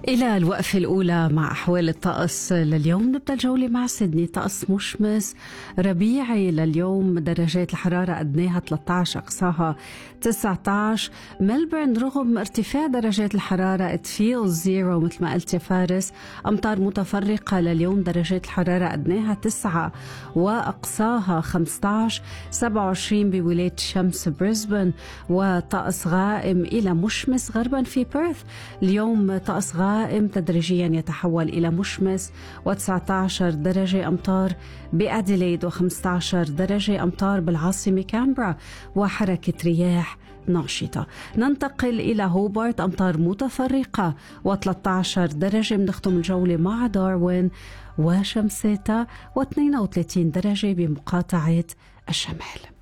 إلى الوقفة الأولى مع أحوال الطقس لليوم. نبدأ الجولة مع سيدني. طقس مشمس ربيعي لليوم، درجات الحرارة أدناها 13 أقصاها 19. ملبورن رغم ارتفاع درجات الحرارة it feels zero مثل ما قلت يا فارس. أمطار متفرقة لليوم، درجات الحرارة أدناها 9 وأقصاها 15. 27 بولاية شمس بريسبن، وطقس غائم إلى مشمس غربا في بيرث. اليوم طقس غائم تدريجيا يتحول إلى مشمس، و19 درجة أمطار بأديليد، و15 درجة أمطار بالعاصمة كامبرا، وحركة رياح ناشطة. ننتقل إلى هوبارت، أمطار متفرقة و13 درجة. بنختم الجولة مع داروين وشمساتها و32 درجة بمقاطعة الشمال.